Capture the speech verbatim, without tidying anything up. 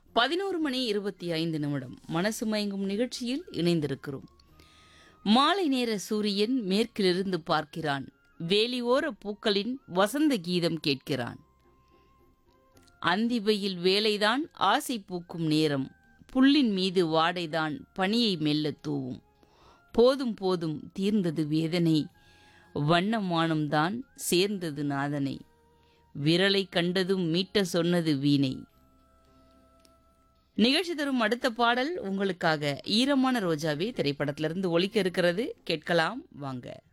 பதினொரு மணி இருபத்தி ஐந்து நிமிடம் மனசு மயங்கும் நிகழ்ச்சியில் இணைந்திருக்கிறோம். மாலை நேர சூரியன் மேற்கிலிருந்து பார்க்கிறான். வேலியோர பூக்களின் வசந்த கீதம் கேட்கிறான். அந்திவையில் வேலைதான் ஆசை பூக்கும் நேரம். புல்லின் மீது வாடைதான் பனியை மெல்ல தூவும். போதும் போதும் தீர்ந்தது வேதனை. வண்ணமானம்தான் சேர்ந்தது நாதனை. விரலை கண்டதும் மீட்ட சொன்னது வீணை. நிகழ்ச்சி தரும் அடுத்த பாடல் உங்களுக்காக ஈரமான ரோஜாவே திரைப்படத்திலிருந்து ஒலிக்க இருக்கிறது. கேட்கலாம் வாங்க.